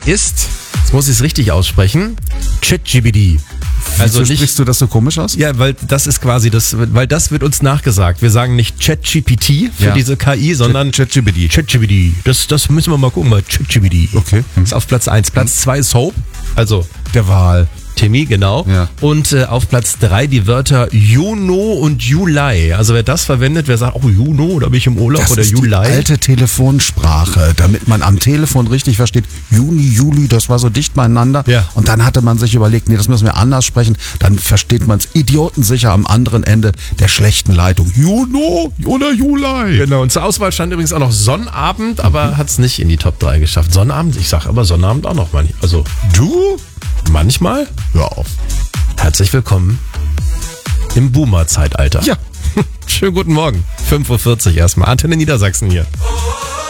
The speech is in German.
ist, jetzt muss ich es richtig aussprechen, ChatGPT. Also sprichst du das so komisch aus? Ja, weil das ist quasi weil das wird uns nachgesagt. Wir sagen nicht ChatGPT für diese KI, sondern ChatGPT. ChatGPT. Das müssen wir mal gucken, mal ChatGPT. Okay. Ist auf Platz 1. Platz 2 ist Hope, also Der Wahl. Timmy, genau. Ja. Und auf Platz 3 die Wörter Juno und Juli. Also wer das verwendet, wer sagt, oh Juno, da bin ich im Urlaub, Das oder ist Juli. die alte Telefonsprache, damit man am Telefon richtig versteht. Juni, Juli, das war so dicht beieinander. Ja. Und dann hatte man sich überlegt, nee, das müssen wir anders sprechen. Dann versteht man es idiotensicher am anderen Ende der schlechten Leitung. Juno oder Juli. Genau, und zur Auswahl stand übrigens auch noch Sonnabend, aber hat es nicht in die Top 3 geschafft. Sonnabend, ich sag aber Sonnabend auch noch mal. Also Du? manchmal. Hör auf. Herzlich willkommen im Boomer-Zeitalter. Ja. Schönen guten Morgen. 5:40 Uhr erstmal. Antenne Niedersachsen hier.